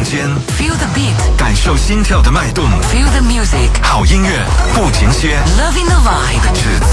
间 Feel the beat， 感受心跳的脉动 Feel the music， 好音乐不停歇 Loving the vibe， 只